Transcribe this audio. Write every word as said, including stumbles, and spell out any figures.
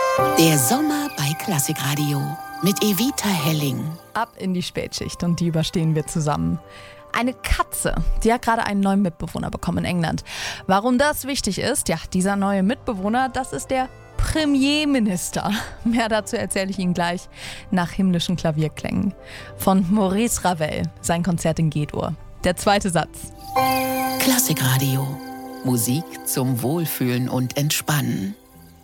Der Sommer bei Klassikradio mit Evita Helling. Ab in die Spätschicht und die überstehen wir zusammen. Eine Katze, die hat gerade einen neuen Mitbewohner bekommen in England. Warum das wichtig ist? Ja, dieser neue Mitbewohner, das ist der Premierminister. Mehr dazu erzähle ich Ihnen gleich nach himmlischen Klavierklängen. Von Maurice Ravel, sein Konzert in G-Dur. Der zweite Satz. Klassikradio. Musik zum Wohlfühlen und Entspannen.